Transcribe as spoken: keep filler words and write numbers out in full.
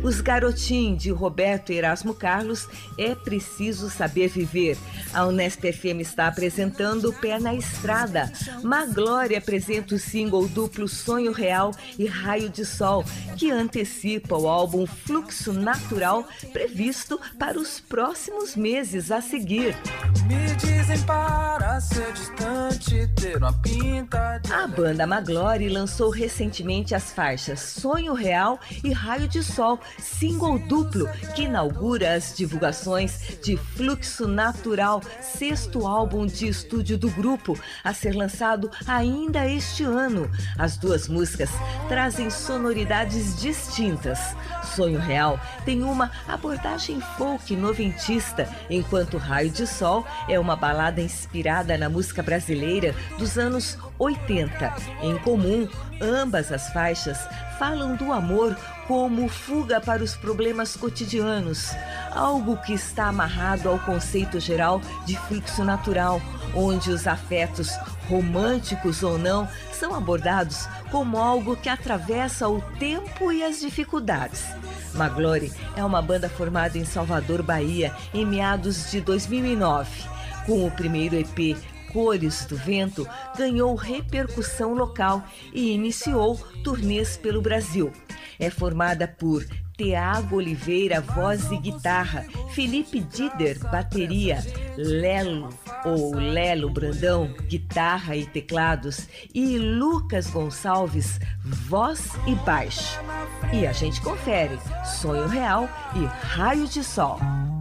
Os Garotim, de Roberto Erasmo Carlos, É Preciso Saber Viver. A Unesp F M está apresentando Pé na Estrada. Maglore apresenta o single duplo Sonho Real e Raio de Sol, que antecipa o álbum Fluxo Natural, previsto para os próximos meses a seguir. Me dizem para ser distante, ter uma pinta de... A banda Maglore lançou recentemente as faixas Sonho Real e Raio de Sol, single duplo que inaugura as divulgações de Fluxo Natural, sexto álbum de estúdio do grupo, a ser lançado ainda este ano. As duas músicas trazem sonoridades distintas. Sonho Real tem uma abordagem folk noventista, enquanto Raio de Sol é uma balada inspirada na música brasileira dos anos oitenta. Em comum, ambas as faixas falam do amor como fuga para os problemas cotidianos, algo que está amarrado ao conceito geral de fluxo natural, onde os afetos, românticos ou não, são abordados como algo que atravessa o tempo e as dificuldades. Maglore é uma banda formada em Salvador, Bahia, em meados de dois mil e nove. Com o primeiro E P, Cores do Vento, ganhou repercussão local e iniciou turnês pelo Brasil. É formada por Tiago Oliveira, voz e guitarra, Felipe Dider, bateria, Lelo ou Lelo Brandão, guitarra e teclados, e Lucas Gonçalves, voz e baixo. E a gente confere Sonho Real e Raio de Sol.